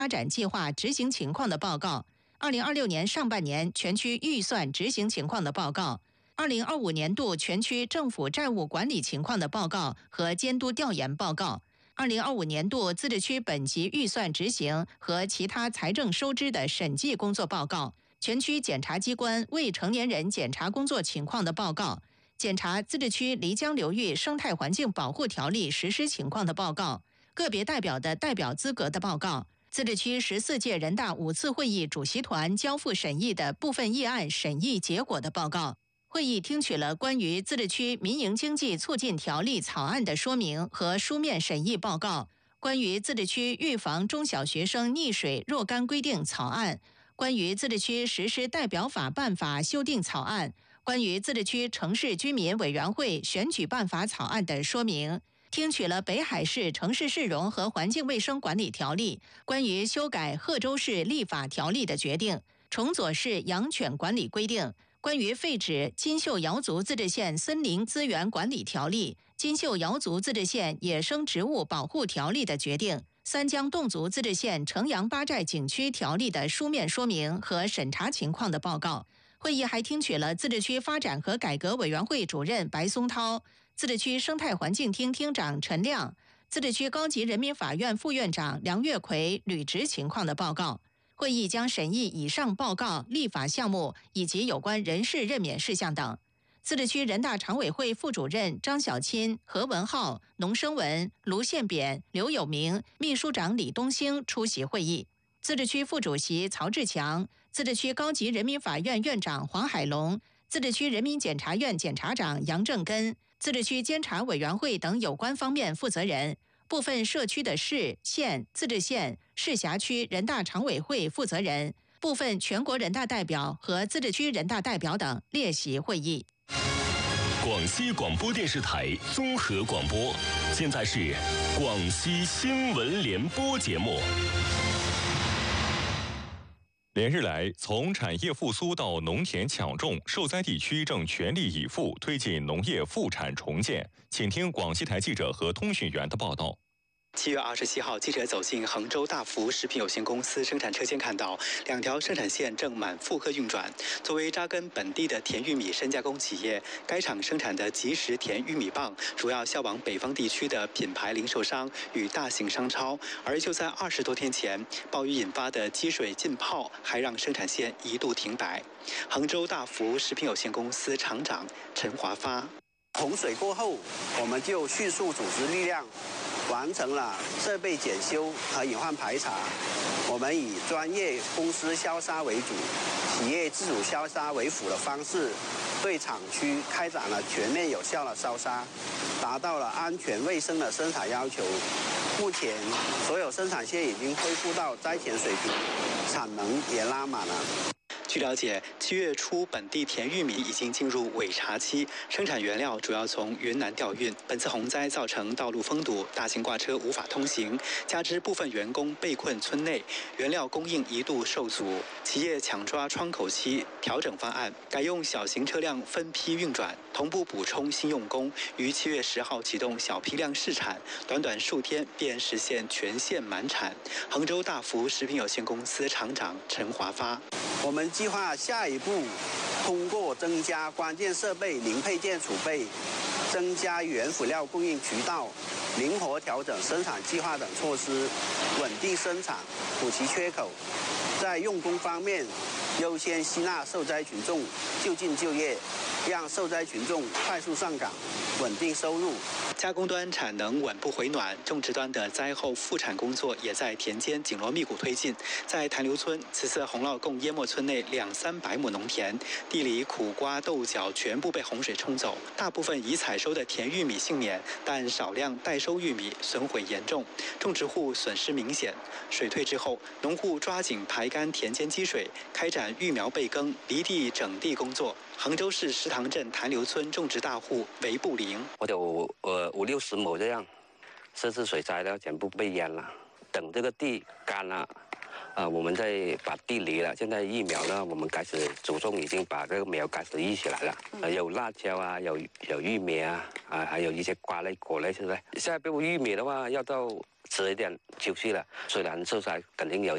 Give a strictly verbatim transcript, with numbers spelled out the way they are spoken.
发展计划执行情况的报告、二零二六年上半年全区预算执行情况的报告、二零二五年度全区政府债务管理情况的报告和监督调研报告、二零二五年度自治区本级预算执行和其他财政收支的审计工作报告、全区检察机关未成年人检察工作情况的报告、检查自治区漓江流域生态环境保护条例实施情况的报告、个别代表的代表资格的报告、自治区十四届人大五次会议主席团交付审议的部分议案审议结果的报告。会议听取了关于自治区民营经济促进条例草案的说明和书面审议报告，关于自治区预防中小学生溺水若干规定草案，关于自治区实施代表法办法修订草案，关于自治区城市居民委员会选举办法草案的说明，听取了北海市城市市容和环境卫生管理条例关于修改贺州市立法条例的决定，崇左市养犬管理规定，关于废止金秀瑶族自治县森林资源管理条例、金秀瑶族自治县野生植物保护条例的决定、三江侗族自治县城阳八寨景区条例的书面说明和审查情况的报告。会议还听取了自治区发展和改革委员会主任白松涛、自治区生态环境厅厅长陈亮、自治区高级人民法院副院长梁月奎履职情况的报告。会议将审议以上报告、立法项目以及有关人事任免事项等。自治区人大常委会副主任张小钦、何文浩、农生文、卢宪扁、刘有明、秘书长李东兴出席会议。自治区副主席曹志强、自治区高级人民法院院长黄海龙、自治区人民检察院检察长杨正根、自治区监察委员会等有关方面负责人，部分社区的市、县、自治县、市辖区人大常委会负责人，部分全国人大代表和自治区人大代表等列席会议。 广西广播电视台综合广播，现在是广西新闻联播节目。 连日来，从产业复苏到农田抢种，受灾地区正全力以赴推进农业复产重建。请听广西台记者和通讯员的报道。 七月二十七号，记者走进杭州大福食品有限公司生产车间，看到两条生产线正满负荷运转。作为扎根本地的甜玉米深加工企业，该厂生产的即食甜玉米棒主要销往北方地区的品牌零售商与大型商超。而就在二十多天前，暴雨引发的积水浸泡还让生产线一度停摆。杭州大福食品有限公司厂长陈华发： 洪水过后，我们就迅速组织力量，完成了设备检修和隐患排查。我们以专业公司消杀为主、企业自主消杀为辅的方式，对厂区开展了全面有效的消杀，达到了安全卫生的生产要求。目前，所有生产线已经恢复到灾前水平，产能也拉满了。 据了解，七月初本地甜玉米已经进入尾茬期，生产原料主要从云南调运。本次洪灾造成道路封堵，大型挂车无法通行，加之部分员工被困村内，原料供应一度受阻。企业抢抓窗口期调整方案，改用小型车辆分批运转，同步补充新用工，于七月十号启动小批量试产，短短数天便实现全线满产。杭州大福食品有限公司厂长陈华发： 我们计划下一步通过增加关键设备零配件储备，增加原辅料供应渠道，灵活调整生产计划等措施，稳定生产，补齐缺口。在用工方面，优先吸纳受灾群众就近就业，让受灾群众快速上岗，稳定收入。 加工端产能稳步回暖，种植端的灾后复产工作也在田间紧锣密鼓推进。在潭流村，此次洪涝共淹没村内两三百亩农田，地里苦瓜、豆角全部被洪水冲走，大部分已采收的甜玉米幸免，但少量待收玉米损毁严重，种植户损失明显。水退之后，农户抓紧排干田间积水，开展育苗备耕、犁地整地工作。杭州市石塘镇潭流村种植大户韦布林： 我有呃五六十亩这样，这次水灾了，全部被淹了。等这个地干了，啊、呃，我们再把地犁了。现在育苗呢，我们开始祖宗已经把这个苗开始育起来了。呃、有辣椒啊，有有玉米啊，啊，还有一些瓜类、果类，是不是？下一步玉米的话，要到迟一点休息了。虽然受灾肯定有